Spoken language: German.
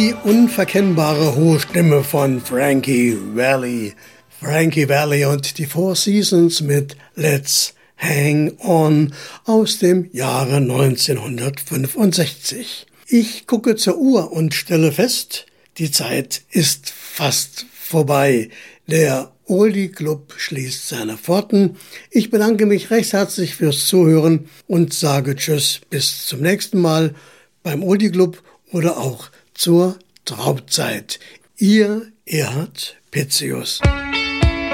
Die unverkennbare hohe Stimme von Frankie Valli. Frankie Valli und die Four Seasons mit Let's Hang On aus dem Jahre 1965. Ich gucke zur Uhr und stelle fest, die Zeit ist fast vorbei. Der Oldie Club schließt seine Pforten. Ich bedanke mich recht herzlich fürs Zuhören und sage Tschüss, bis zum nächsten Mal beim Oldie Club oder auch zur Traumzeit. Ihr Erhard Pitzius.